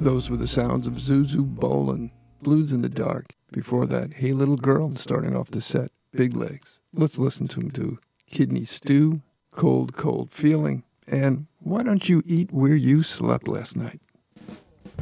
Those were the sounds of Zuzu Bolin, Blues in the Dark. Before that, Hey Little Girl, and starting off the set, Big Legs. Let's listen to him do Kidney Stew, Cold, Cold Feeling, and Why Don't You Eat Where You Slept Last Night?